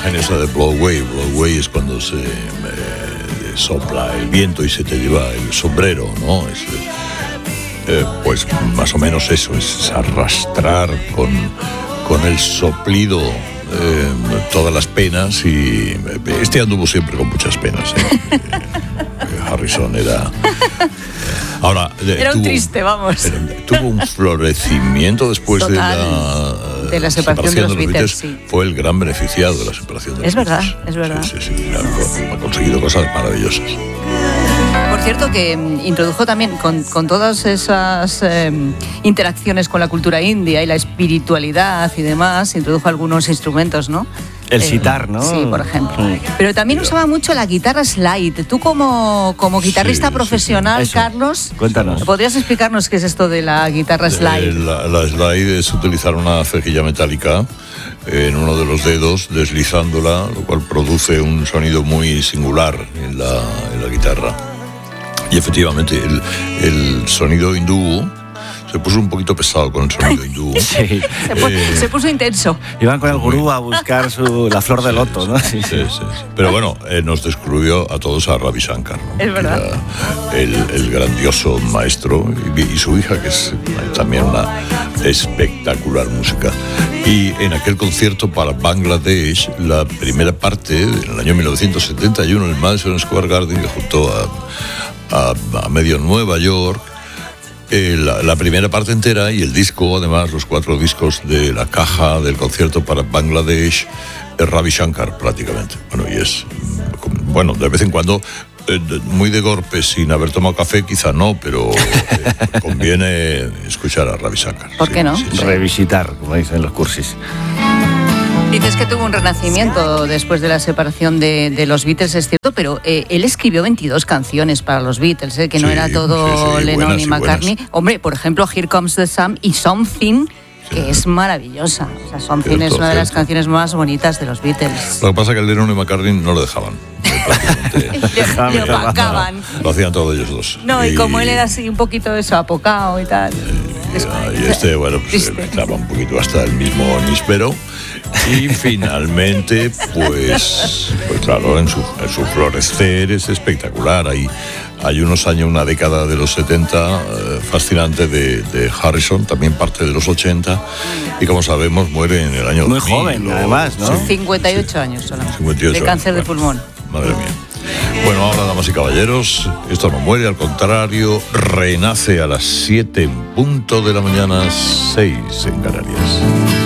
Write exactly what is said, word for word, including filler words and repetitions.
imagen esa de blow away. Blow away es cuando se eh, sopla el viento y se te lleva el sombrero, ¿no? Es, eh, pues más o menos eso, es arrastrar con, con el soplido eh, todas las penas. Y este anduvo siempre con muchas penas, ¿eh? eh, Harrison era... Ahora, era tuvo, un triste, vamos. Era, tuvo un florecimiento después de la, de la separación, separación de los, de los Beatles. Sí. Fue el gran beneficiado de la separación de los Es verdad, Beatles. es verdad. Sí, sí, sí, claro, ha conseguido cosas maravillosas. Por cierto, que introdujo también con, con todas esas eh, interacciones con la cultura india y la espiritualidad y demás, introdujo algunos instrumentos, ¿no? El sitar, ¿no? Sí, por ejemplo. Mm. Pero también Mira. usaba mucho la guitarra slide. Tú como, como guitarrista sí, profesional, sí, sí. Carlos, cuéntanos. ¿Podrías explicarnos qué es esto de la guitarra slide? Eh, la, la slide es utilizar una cejilla metálica en uno de los dedos, deslizándola, lo cual produce un sonido muy singular en la, en la guitarra. Y efectivamente, el, el sonido hindú se puso un poquito pesado con el sonido hindú. Sí. Se, pu- eh, se puso intenso. Iban con el gurú a buscar su, la flor de loto, ¿no? Sí, sí, sí, sí. Pero bueno, eh, nos descubrió a todos a Ravi Shankar, ¿no? Es verdad. El, el grandioso maestro y, y su hija, que es también una espectacular música. Y en aquel concierto para Bangladesh, la primera parte, en el año mil novecientos setenta y uno, en el Madison Square Garden, que junto a, a, a medio Nueva York, Eh, la, la primera parte entera y el disco, además, los cuatro discos de la caja del concierto para Bangladesh, es Ravi Shankar prácticamente. Bueno, y es, bueno, de vez en cuando, eh, muy de golpe, sin haber tomado café, quizá no, pero eh, conviene escuchar a Ravi Shankar. ¿Por sí, qué no? Sí, sí. Revisitar, como dicen los cursis. Dices que tuvo un renacimiento después de la separación de, de los Beatles, es cierto, pero eh, él escribió veintidós canciones para los Beatles, eh, que sí, no era todo sí, sí, Lennon y McCartney. Y Hombre, por ejemplo, Here Comes the Sun y Something, que sí. es maravillosa. O sea, Something cierto, es una de cierto. las canciones más bonitas de los Beatles. Lo que pasa es que Lennon y McCartney no lo dejaban. le, le opacaban. Lo hacían todos ellos dos. No, y, y como él era así un poquito eso, apocado y tal. Y, y este, bueno, pues estaba un poquito hasta el mismo níspero. Y finalmente, pues, pues claro, en su, en su florecer es espectacular. Hay, hay unos años, una década de los setenta eh, fascinante de, de Harrison, también parte de los ochenta. Y como sabemos, muere en el año Muy dos mil. Muy joven, además, ¿no? Sí, cincuenta y ocho sí. años solamente. cincuenta y ocho de cáncer años, de pulmón. Bueno, madre mía. Bueno, ahora, damas y caballeros, esto no muere, al contrario, renace a las siete en punto de la mañana, seis en Canarias.